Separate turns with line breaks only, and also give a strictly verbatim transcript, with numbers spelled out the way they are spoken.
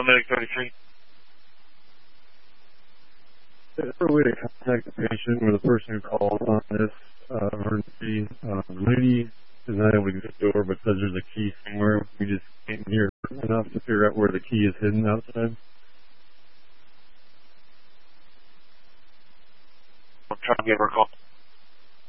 Medic thirty-three.
Is there a way to contact the patient or the person who called on this uh, emergency? Uh, the lady is not able to get the door but says there's a key somewhere. We just can't hear enough to figure out where the key is hidden outside.
I'm trying to give her a call.